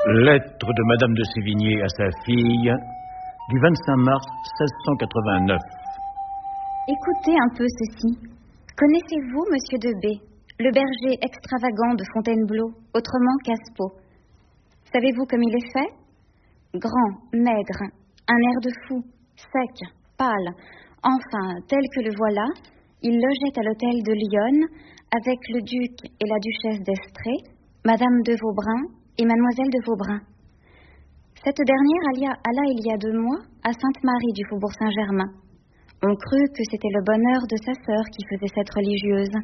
Lettre de Madame de Sévigné à sa fille du 25 mars 1689. Écoutez un peu ceci. Connaissez-vous Monsieur de B, le berger extravagant de Fontainebleau, autrement Caspo? Savez-vous comme il est fait? Grand, maigre, un air de fou, sec, pâle, enfin, tel que le voilà, il logeait à l'hôtel de Lyon avec le duc et la duchesse d'Estrées, Madame de Vaubrin et Mademoiselle de Vaubrin. Cette dernière alla il y a 2 mois à Sainte-Marie du Faubourg Saint-Germain. On crut que c'était le bonheur de sa sœur qui faisait cette religieuse.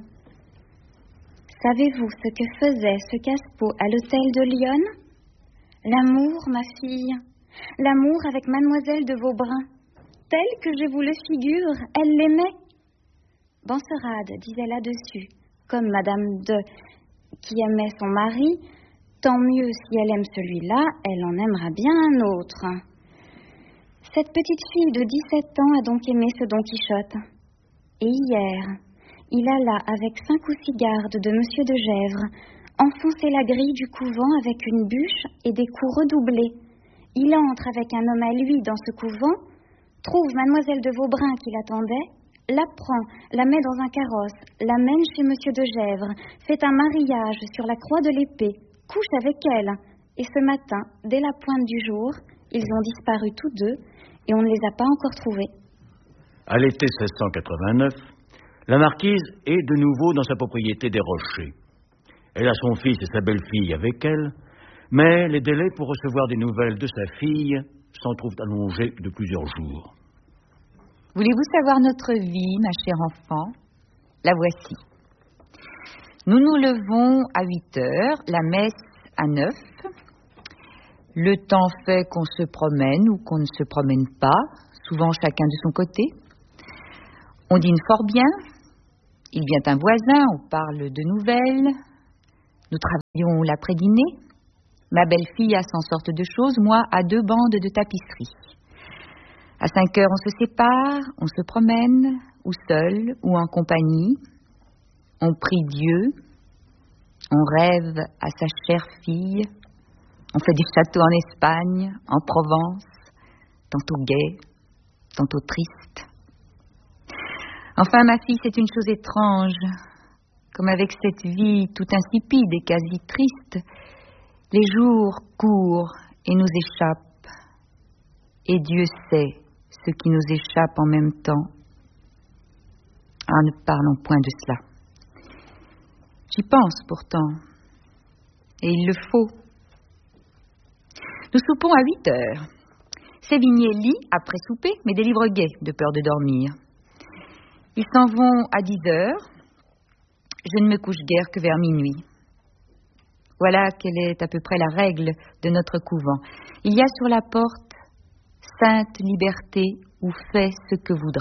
Savez-vous ce que faisait ce Caspo à l'hôtel de Lyon? L'amour, ma fille, l'amour avec Mademoiselle de Vaubrin. Tel que je vous le figure, elle l'aimait. Benserade disait là-dessus, comme Madame de, qui aimait son mari, tant mieux si elle aime celui-là, elle en aimera bien un autre. Cette petite fille de 17 ans a donc aimé ce Don Quichotte. Et hier, il alla avec 5 ou 6 gardes de Monsieur de Gesvres enfoncer la grille du couvent avec une bûche et des coups redoublés. Il entre avec un homme à lui dans ce couvent, trouve Mademoiselle de Vaubrin qui l'attendait, la prend, la met dans un carrosse, l'amène chez Monsieur de Gesvres, fait un mariage sur la croix de l'épée, couche avec elle, et ce matin, dès la pointe du jour, ils ont disparu tous deux, et on ne les a pas encore trouvés. À l'été 1689, la marquise est de nouveau dans sa propriété des Rochers. Elle a son fils et sa belle-fille avec elle, mais les délais pour recevoir des nouvelles de sa fille s'en trouvent allongés de plusieurs jours. Voulez-vous savoir notre vie, ma chère enfant? La voici. Nous nous levons à 8 heures, la messe à 9. Le temps fait qu'on se promène ou qu'on ne se promène pas, souvent chacun de son côté. On dîne fort bien. Il vient un voisin, on parle de nouvelles. Nous travaillons l'après-dîner. Ma belle-fille a 100 sortes de choses, moi à 2 bandes de tapisserie. À 5 heures, on se sépare, on se promène, ou seul, ou en compagnie. On prie Dieu, on rêve à sa chère fille, on fait des châteaux en Espagne, en Provence, tantôt gai, tantôt triste. Enfin, ma fille, c'est une chose étrange. Comme avec cette vie tout insipide et quasi triste, les jours courent et nous échappent. Et Dieu sait ce qui nous échappe en même temps. Ah, ne parlons point de cela. J'y pense pourtant, et il le faut. Nous soupons à 8 heures. Sévigné lit après souper, mais des livres gais, de peur de dormir. Ils s'en vont à 10 heures. Je ne me couche guère que vers minuit. Voilà quelle est à peu près la règle de notre couvent. Il y a sur la porte « Sainte Liberté ou fais ce que voudras ».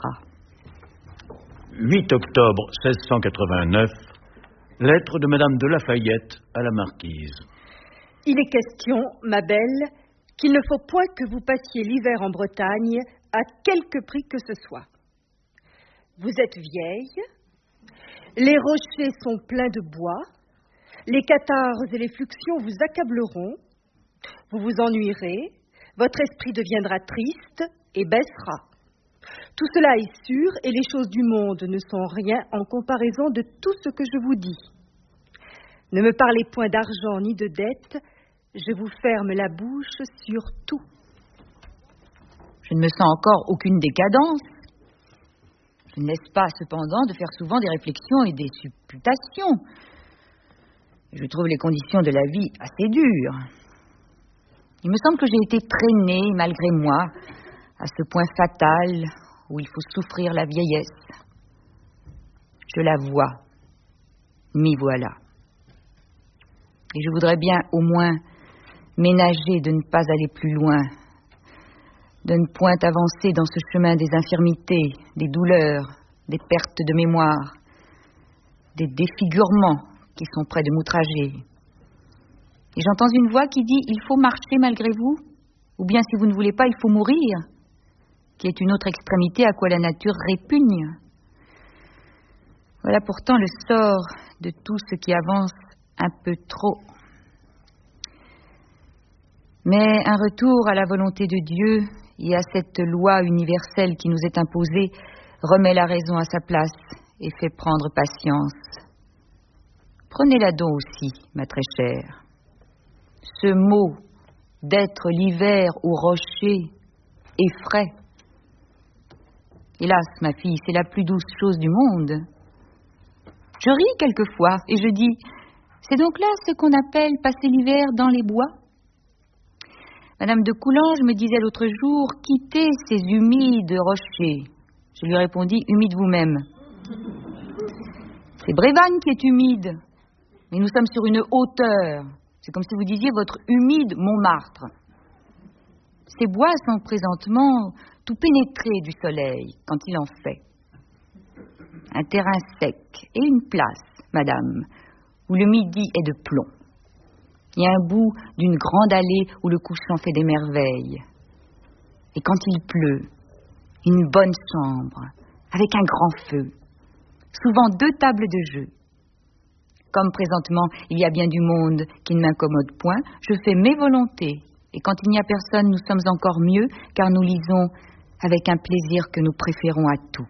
8 octobre 1689, lettre de Madame de Lafayette à la marquise. Il est question, ma belle, qu'il ne faut point que vous passiez l'hiver en Bretagne à quelque prix que ce soit. Vous êtes vieille, les rochers sont pleins de bois, les catarrhes et les fluxions vous accableront, vous vous ennuierez, votre esprit deviendra triste et baissera. Tout cela est sûr et les choses du monde ne sont rien en comparaison de tout ce que je vous dis. Ne me parlez point d'argent ni de dette, je vous ferme la bouche sur tout. Je ne me sens encore aucune décadence. Je ne laisse pas cependant de faire souvent des réflexions et des supputations. Je trouve les conditions de la vie assez dures. Il me semble que j'ai été traînée, malgré moi, à ce point fatal où il faut souffrir la vieillesse. Je la vois, m'y voilà. Et je voudrais bien au moins ménager de ne pas aller plus loin, de ne point avancer dans ce chemin des infirmités, des douleurs, des pertes de mémoire, des défigurements qui sont près de m'outrager. Et j'entends une voix qui dit « Il faut marcher malgré vous », ou bien si vous ne voulez pas, il faut mourir, qui est une autre extrémité à quoi la nature répugne. Voilà pourtant le sort de tout ce qui avance un peu trop. Mais un retour à la volonté de Dieu et à cette loi universelle qui nous est imposée remet la raison à sa place et fait prendre patience. Prenez-la donc aussi, ma très chère. Ce mot d'être l'hiver au rocher effraie. Hélas, ma fille, c'est la plus douce chose du monde. Je ris quelquefois et je dis, c'est donc là ce qu'on appelle passer l'hiver dans les bois? Madame de Coulanges me disait l'autre jour, quittez ces humides rochers. Je lui répondis, humide vous-même. C'est Brévannes qui est humide, mais nous sommes sur une hauteur. C'est comme si vous disiez votre humide Montmartre. Ces bois sont présentement tout pénétrés du soleil quand il en fait. Un terrain sec et une place, madame, où le midi est de plomb. Il y a un bout d'une grande allée où le couchant fait des merveilles. Et quand il pleut, une bonne chambre, avec un grand feu, souvent 2 tables de jeu. Comme présentement, il y a bien du monde qui ne m'incommode point, je fais mes volontés. Et quand il n'y a personne, nous sommes encore mieux, car nous lisons avec un plaisir que nous préférons à tout.